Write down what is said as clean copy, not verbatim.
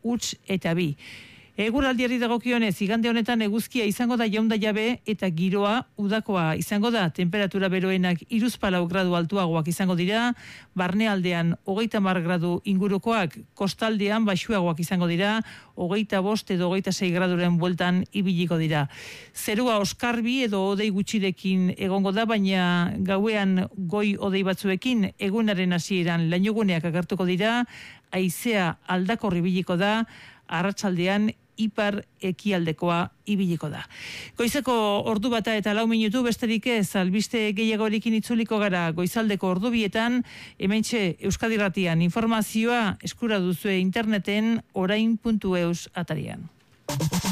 huts eta 2. Eguraldiari dagokionez, igande honetan eguzkia izango da jaunda jabe eta giroa udakoa izango da. Temperatura beroenak 3-4 gradu altuagoak izango dira, barnealdean 30 gradu ingurukoak, kostaldean baxuagoak izango dira, 25 edo 26 graduren bueltan ibiliko dira. Zerua oskarbi edo hodei gutxirekin egongo da, baina gauean goi hodei batzuekin egunaren hasieran lainoguneak agertuko dira, haizea aldakor ibiliko da, arratsaldean ipar ekialdekoa ibiliko da. Goizeko 1:00 eta 4 minutu besterik ez, albiste gehiagorekin itzuliko gara goizaldeko 2:00 hementxe Euskadi Irratian informazioa eskura duzue interneten orain.eus atarian.